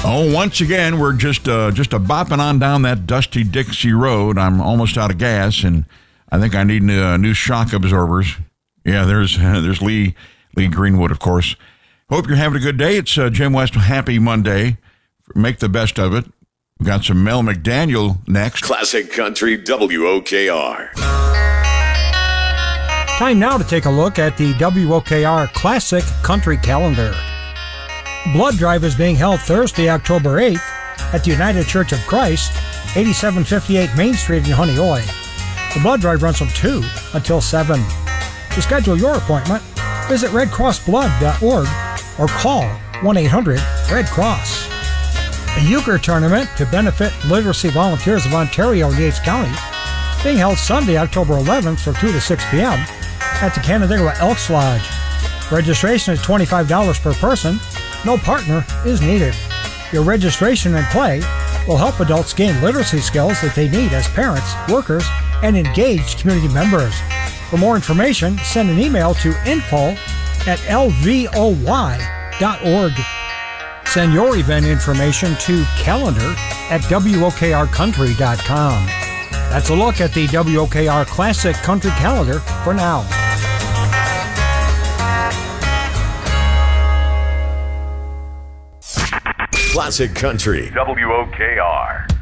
Oh, once again, we're just a bopping on down that dusty Dixie road. I'm almost out of gas, and I think I need new shock absorbers. Yeah, there's Lee Greenwood, of course. Hope you're having a good day. It's Jim West. Happy Monday. Make the best of it. We've got some Mel McDaniel next. Classic Country WOKR. Time now to take a look at the WOKR Classic Country Calendar. Blood Drive is being held Thursday, October 8th at the United Church of Christ, 8758 Main Street in Honeoye. The blood drive runs from 2 until 7. To schedule your appointment, visit redcrossblood.org or call 1-800-RED-CROSS. The Euchre Tournament to benefit literacy volunteers of Ontario and Yates County being held Sunday, October 11th from 2 to 6 p.m. at the Canandaigua Elks Lodge. Registration is $25 per person. No partner is needed. Your registration and play will help adults gain literacy skills that they need as parents, workers, and engaged community members. For more information, send an email to info@lvoy.org. Send your event information to calendar@wokrcountry.com. That's a look at the WOKR Classic Country Calendar for now. Classic Country WOKR.